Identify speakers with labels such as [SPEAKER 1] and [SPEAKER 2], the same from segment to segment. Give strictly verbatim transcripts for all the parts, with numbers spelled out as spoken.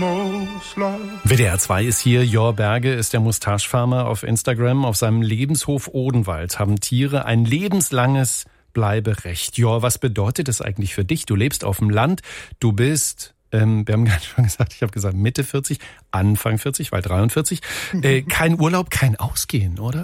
[SPEAKER 1] most love.
[SPEAKER 2] W D R zwei ist hier, Jor Berge ist der Mustache-Farmer auf Instagram. Auf seinem Lebenshof Odenwald haben Tiere ein lebenslanges Bleiberecht. Jor, was bedeutet das eigentlich für dich? Du lebst auf dem Land, du bist, ähm, wir haben gerade schon gesagt, ich habe gesagt Mitte vierzig, Anfang vierzig, weil dreiundvierzig. Äh, kein Urlaub, kein Ausgehen, oder?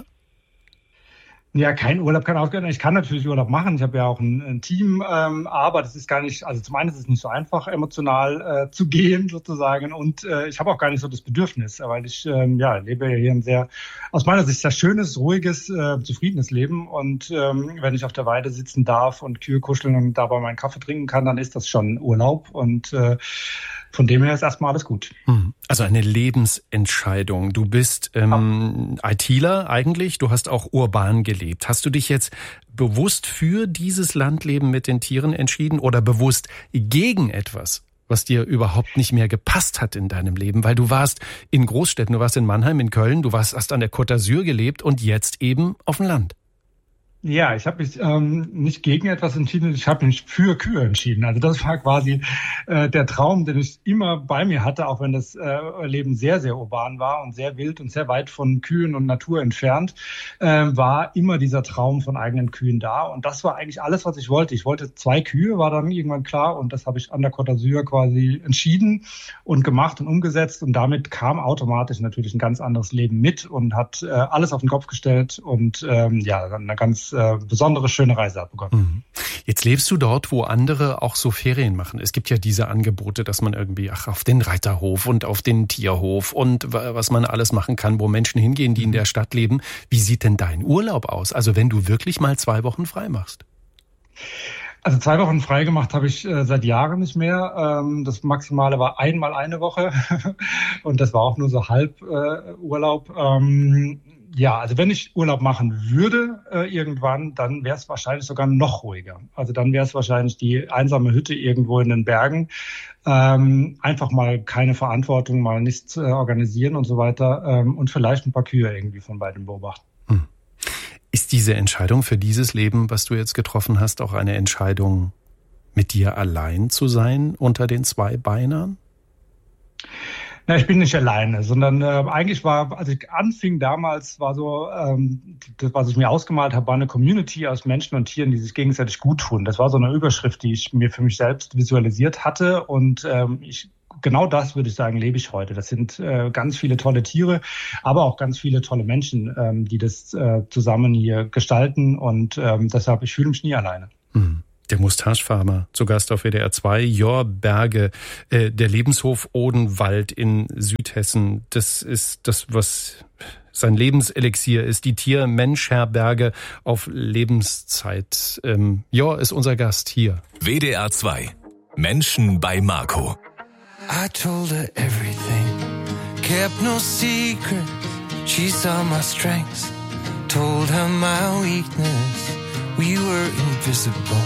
[SPEAKER 3] Ja, kein Urlaub, kein Ausgehen. Ich kann natürlich Urlaub machen. Ich habe ja auch ein, ein Team, ähm, aber das ist gar nicht, also zum einen ist es nicht so einfach, emotional äh, zu gehen sozusagen, und äh, ich habe auch gar nicht so das Bedürfnis, weil ich ähm, ja lebe ja hier ein sehr, aus meiner Sicht, sehr schönes, ruhiges, äh, zufriedenes Leben, und ähm, wenn ich auf der Weide sitzen darf und Kühe kuscheln und dabei meinen Kaffee trinken kann, dann ist das schon Urlaub, und äh, von dem her ist erstmal alles gut.
[SPEAKER 2] Also eine Lebensentscheidung. Du bist ähm, ITler eigentlich, du hast auch urban gelebt. Hast du dich jetzt bewusst für dieses Landleben mit den Tieren entschieden oder bewusst gegen etwas, was dir überhaupt nicht mehr gepasst hat in deinem Leben? Weil du warst in Großstädten, du warst in Mannheim, in Köln, du warst erst an der Côte d'Azur gelebt und jetzt eben auf dem Land.
[SPEAKER 3] Ja, ich habe mich ähm, nicht gegen etwas entschieden, ich habe mich für Kühe entschieden. Also das war quasi äh, der Traum, den ich immer bei mir hatte, auch wenn das äh, Leben sehr, sehr urban war und sehr wild und sehr weit von Kühen und Natur entfernt, äh, war immer dieser Traum von eigenen Kühen da. Und das war eigentlich alles, was ich wollte. Ich wollte zwei Kühe, war dann irgendwann klar, und das habe ich an der Côte d'Azur quasi entschieden und gemacht und umgesetzt. Und damit kam automatisch natürlich ein ganz anderes Leben mit und hat äh, alles auf den Kopf gestellt und ähm, ja, eine ganz äh, besondere, schöne Reise abbekommen.
[SPEAKER 2] Jetzt lebst du dort, wo andere auch so Ferien machen. Es gibt ja diese Angebote, dass man irgendwie ach, auf den Reiterhof und auf den Tierhof und was man alles machen kann, wo Menschen hingehen, die in der Stadt leben. Wie sieht denn dein Urlaub aus? Also wenn du wirklich mal zwei Wochen frei machst?
[SPEAKER 3] Also zwei Wochen frei gemacht habe ich äh, seit Jahren nicht mehr. Ähm, das Maximale war einmal eine Woche und das war auch nur so halb äh, Urlaub. Ähm, ja, also wenn ich Urlaub machen würde äh, irgendwann, dann wäre es wahrscheinlich sogar noch ruhiger. Also dann wäre es wahrscheinlich die einsame Hütte irgendwo in den Bergen. Ähm, einfach mal keine Verantwortung, mal nichts äh, organisieren und so weiter ähm, und vielleicht ein paar Kühe irgendwie von beiden beobachten.
[SPEAKER 2] Hm. Ist diese Entscheidung für dieses Leben, was du jetzt getroffen hast, auch eine Entscheidung, mit dir allein zu sein unter den zwei Beinern?
[SPEAKER 3] Na, ich bin nicht alleine, sondern äh, eigentlich war, als ich anfing damals, war so, ähm, das, was ich mir ausgemalt habe, war eine Community aus Menschen und Tieren, die sich gegenseitig gut tun. Das war so eine Überschrift, die ich mir für mich selbst visualisiert hatte, und ähm, ich genau das, würde ich sagen, lebe ich heute. Das sind äh, ganz viele tolle Tiere, aber auch ganz viele tolle Menschen, ähm, die das äh, zusammen hier gestalten, und ähm, deshalb, ich fühle mich nie alleine.
[SPEAKER 2] Mhm. Der Mustache-Farmer, zu Gast auf W D R zwei, Jor Berge, äh, der Lebenshof Odenwald in Südhessen. Das ist das, was sein Lebenselixier ist, die Tier-Mensch-Herberge auf Lebenszeit. Ähm, Jor ist unser Gast hier.
[SPEAKER 4] W D R zwei, Menschen bei Marco.
[SPEAKER 5] I told her everything, kept no secret. She saw my strengths, told her my weakness. We were invisible,